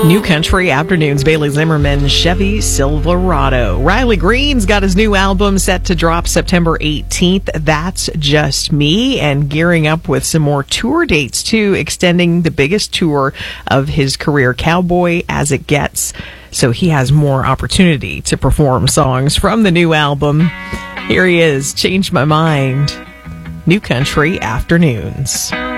New Country Afternoons, Bailey Zimmerman, Chevy Silverado. Riley Green's got his new album set to drop September 18th. That's Just Me, and gearing up with some more tour dates too, extending the biggest tour of his career, Cowboy as It Gets. So he has more opportunity to perform songs from the new album. Here he is, Changed My Mind. New Country Afternoons.